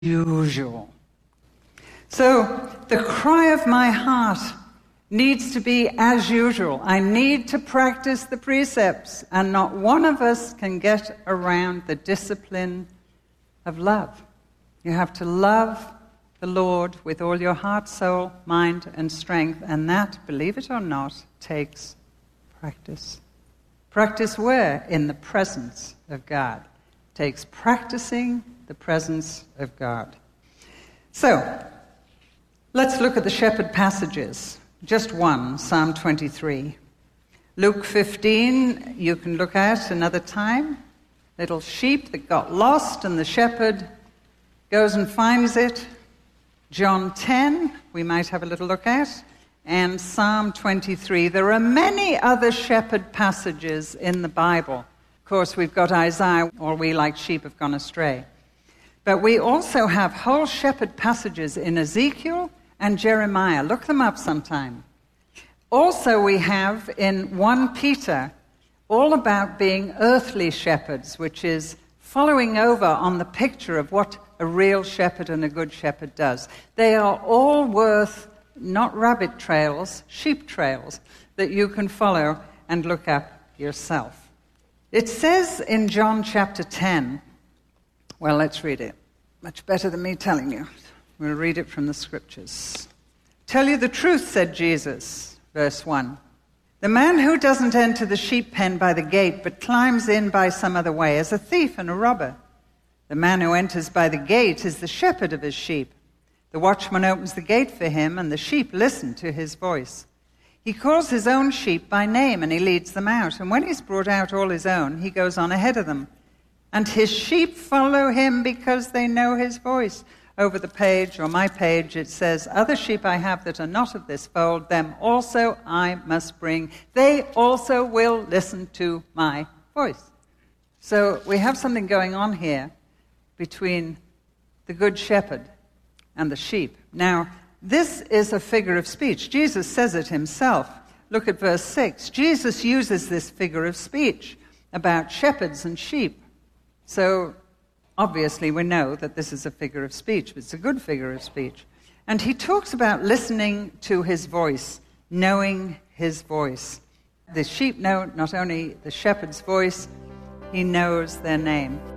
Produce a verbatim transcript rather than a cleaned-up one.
usual. So the cry of my heart needs to be as usual. I need to practice the precepts, and not one of us can get around the discipline of love. You have to love the Lord with all your heart, soul, mind, and strength, and that, believe it or not, takes practice. Practice where? In the presence of God. It takes practicing the presence of God. So, let's look at the shepherd passages. Just one, Psalm twenty-three. Luke fifteen, you can look at another time. Little sheep that got lost, and the shepherd goes and finds it. John ten, we might have a little look at. And Psalm twenty-three. There are many other shepherd passages in the Bible. Of course, we've got Isaiah, or we like sheep have gone astray. But we also have whole shepherd passages in Ezekiel and Jeremiah. Look them up sometime. Also we have in First Peter all about being earthly shepherds, which is following over on the picture of what a real shepherd and a good shepherd does. They are all worth not rabbit trails, sheep trails that you can follow and look up yourself. It says in John chapter ten, well, let's read it. Much better than me telling you. We'll read it from the scriptures. Tell you the truth, said Jesus, verse one. The man who doesn't enter the sheep pen by the gate, but climbs in by some other way, is a thief and a robber. The man who enters by the gate is the shepherd of his sheep. The watchman opens the gate for him, and the sheep listen to his voice. He calls his own sheep by name, and he leads them out. And when he's brought out all his own, he goes on ahead of them. And his sheep follow him because they know his voice. Over the page, or my page, it says, other sheep I have that are not of this fold, them also I must bring. They also will listen to my voice. So we have something going on here between the good shepherd and the sheep. Now, this is a figure of speech. Jesus says it himself. Look at verse six. Jesus uses this figure of speech about shepherds and sheep. So, obviously, we know that this is a figure of speech. It's a good figure of speech. And he talks about listening to his voice, knowing his voice. The sheep know not only the shepherd's voice, he knows their name.